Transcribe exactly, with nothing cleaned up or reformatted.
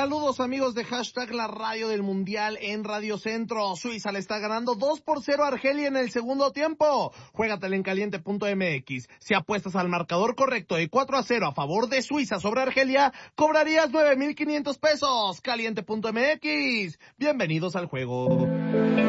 Saludos amigos de hashtag la radio del mundial en Radio Centro. Suiza le está ganando dos por cero a Argelia en el segundo tiempo. Juégatela en caliente punto m x. Si apuestas al marcador correcto de cuatro a cero a favor de Suiza sobre Argelia, cobrarías nueve mil quinientos pesos. caliente punto m x. Bienvenidos al juego.